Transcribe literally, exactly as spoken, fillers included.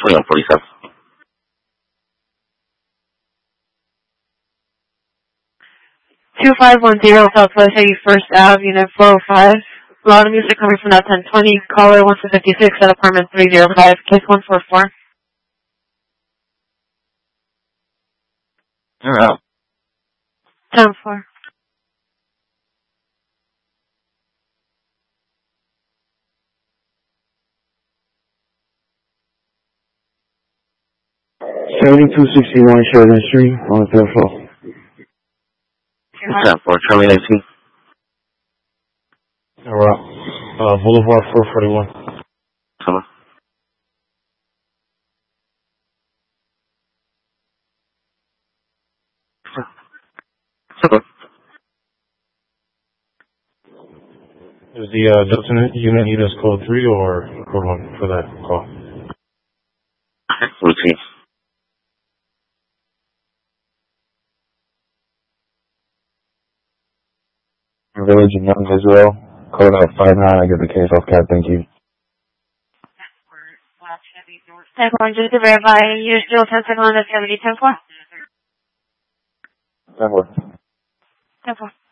twenty-one forty-seven. two five one zero Southwest eighty-first Avenue, Unit four oh five. A lot of music coming from that ten twenty. Caller wants to fifty-six at apartment three oh five, case one four four. You're out. ten four. seventy-two sixty-one Sheridan Street on the third floor. ten four, Charlie nineteen. Alright. Uh, Boulevard four forty-one. Come on. Okay. Is the uh, Delta unit need us code three or code one for that call? Routine. Village of Young Israel. Code out five nine. I get the case off cat. Thank you. ten four, just to verify, you're still testing on the seventy ten four? ten four. ten four.